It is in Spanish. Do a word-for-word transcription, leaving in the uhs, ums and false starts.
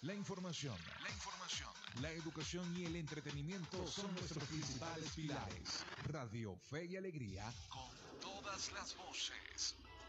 La información, la información, la educación y el entretenimiento son nuestros principales pilares. Radio Fe y Alegría, con todas las voces.